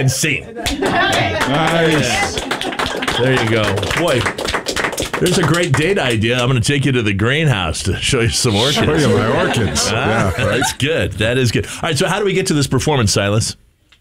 scene. Nice. There you go. Boy, there's a great date idea. I'm going to take you to the greenhouse to show you some orchids. Show you my orchids. Yeah, right. That's good. That is good. All right, so how do we get to this performance, Silas?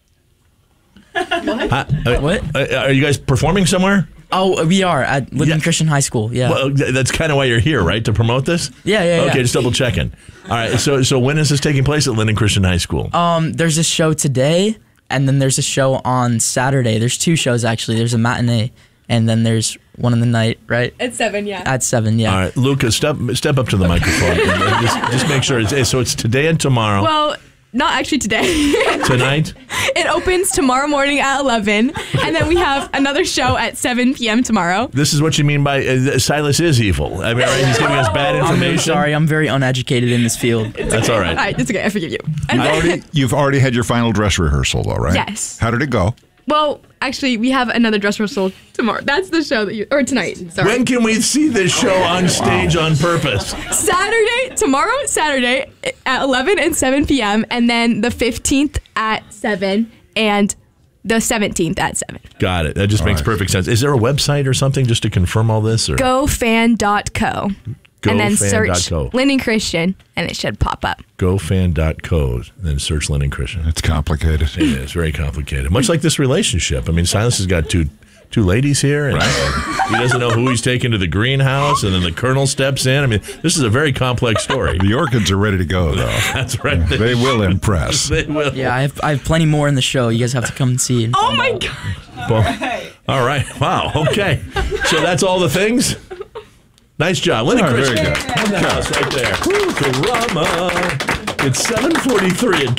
What? Are you guys performing somewhere? Oh, we are at Linden Christian High School. Yeah. Well, that's kind of why you're here, right? To promote this? Yeah. Okay, just double checking. All right, so when is this taking place at Linden Christian High School? There's a show today, and then there's a show on Saturday. There's 2 shows, actually. There's a matinee, and then there's one in the night, right? At 7, yeah. At 7, yeah. All right, Luca, step up to the microphone. And just make sure. So it's today and tomorrow. Well, not actually today. Tonight? It opens tomorrow morning at 11, and then we have another show at 7 p.m. tomorrow. This is what you mean by Silas is evil. I mean, right? He's giving us bad I'm information. sorry. I'm very uneducated in this field. That's all right. All right, it's okay. I forgive you. You've already had your final dress rehearsal, though, right? Yes. How did it go? Well, actually, we have another dress rehearsal tomorrow. That's the show or tonight. Sorry. When can we see this show on stage on purpose? Tomorrow, Saturday at 11 and 7 p.m. And then the 15th at 7 and the 17th at 7. Got it. That just makes perfect sense. Is there a website or something just to confirm all this? Or? GoFan.co. And then search Linden Christian, and it should pop up. GoFan.co, then search Linden Christian. It's complicated. It is very complicated. Much like this relationship. I mean, Silas has got two ladies here, and he doesn't know who he's taking to the greenhouse, and then the colonel steps in. I mean, this is a very complex story. The orchids are ready to go, though. That's right. They will impress. They will. Yeah, I have plenty more in the show. You guys have to come and see it. Oh, my God. Well, all right. Wow. Okay. So that's all the things? Nice job. Linden Christian. Very good. On the house right there. Woo, drama. It's 7:43 at